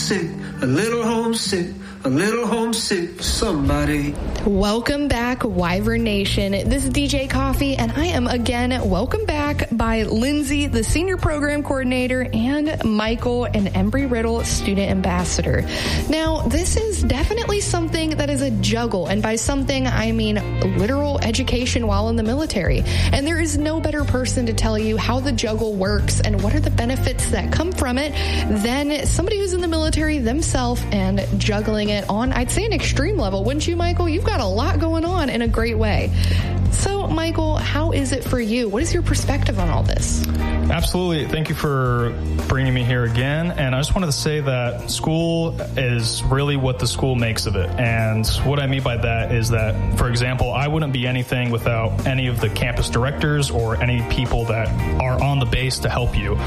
homesick, a little homesick, a little homesick for somebody. Welcome back, Wyvern Nation. This is DJ Coffee, and I am again welcomed back by Lindsay, the Senior Program Coordinator, and Michael, an Embry-Riddle Student Ambassador. Now, this is definitely something that is a juggle, and by something, I mean literal education while in the military. And there is no better person to tell you how the juggle works and what are the benefits that come from it than somebody who's in the military themselves and juggling it on, I'd say, an extreme level. Wouldn't you, Michael? You've got a lot going on in a great way. So, Michael, how is it for you? What is your perspective on all this? Absolutely. Thank you for bringing me here again. And I just wanted to say that school is really what the school makes of it. And what I mean by that is that, for example, I wouldn't be anything without any of the campus directors or any people that are on the base to help you.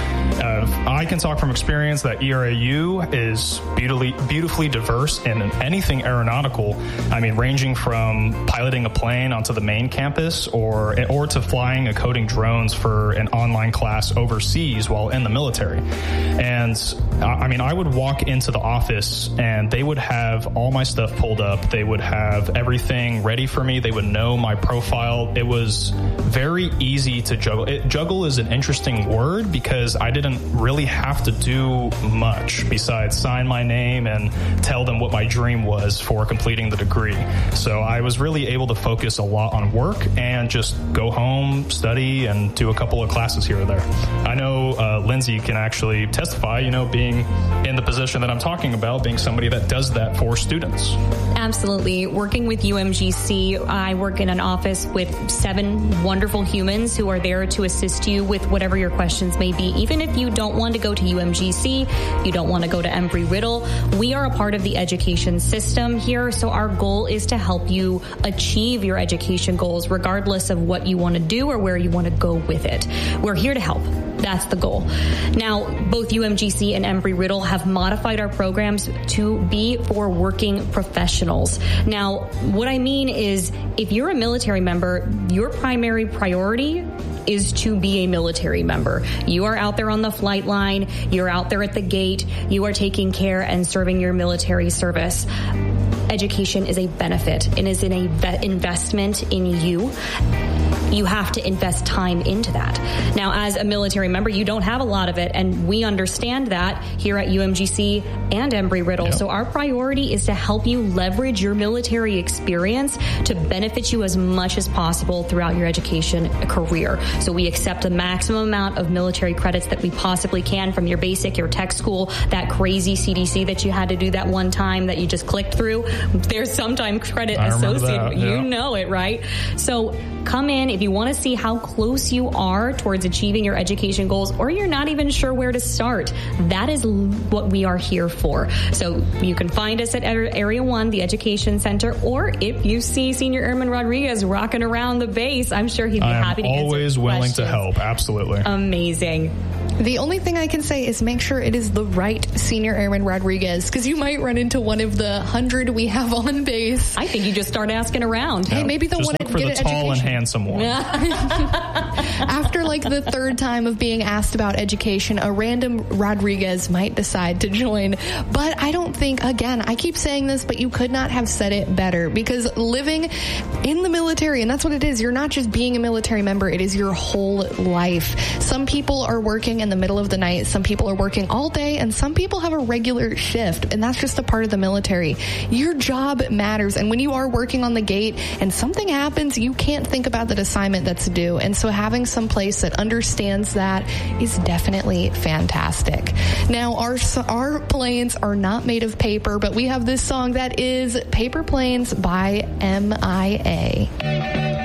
I can talk from experience that ERAU is beautifully diverse in anything aeronautical. I mean, ranging from piloting a plane onto the main campus or to flying and coding drones for an online class overseas while in the military. And I mean, I would walk into the office and they would have all my stuff pulled up. They would have everything ready for me. They would know my profile. It was very easy to juggle. Juggle is an interesting word because I didn't really have to do much besides sign my name and tell them what my dream was for completing the degree. So I was really able to focus a lot on work and just go home, study, and do a couple of classes here or there. I know Lindsay can actually testify, being in the position that I'm talking about, being somebody that does that for students. Absolutely. Working with UMGC, I work in an office with 7 wonderful humans who are there to assist you with whatever your questions may be. Even if you don't want to go to UMGC, you don't want to go to Embry-Riddle, we are a part of the education system here. So our goal is to help you achieve your education goals, regardless of what you want to do or where you want to go with it. We're here to help. That's the goal. Now, both UMGC and Embry-Riddle have modified our programs to be for working professionals. Now, what I mean is, if you're a military member, your primary priority is to be a military member. You are out there on the flight line. You're out there at the gate. You are taking care and serving your military service. Education is a benefit and is an investment in you. You have to invest time into that. Now, as a military member, you don't have a lot of it, and we understand that here at UMGC and Embry-Riddle. Yep. So our priority is to help you leverage your military experience to benefit you as much as possible throughout your education career. So we accept the maximum amount of military credits that we possibly can from your basic, your tech school, that crazy CDC that you had to do that one time that you just clicked through. There's sometimes credit associated. Yeah. You know it, right? So come in if you want to see how close you are towards achieving your education goals, or you're not even sure where to start. That is what we are here for. So you can find us at Area 1, the Education Center, or if you see Senior Airman Rodriguez rocking around the base, I'm sure he'd be happy to answer questions. Always willing to help. Absolutely. Amazing. The only thing I can say is make sure it is the right Senior Airman Rodriguez, because you might run into one of the 100 we have on base. I think you just start asking around. Hey, maybe they'll want to get an education. Just look for the tall and handsome one. After like the 3rd time of being asked about education, a random Rodriguez might decide to join. But I don't think, again, I keep saying this, but you could not have said it better, because living in the military, and that's what it is, you're not just being a military member, it is your whole life. Some people are working in the middle of the night, some people are working all day, and some people have a regular shift, and that's just a part of the military. Your job matters, and when you are working on the gate and something happens, you can't think about that assignment that's due, and so having some place that understands that is definitely fantastic. Now, our planes are not made of paper, but we have this song that is Paper Planes by MIA.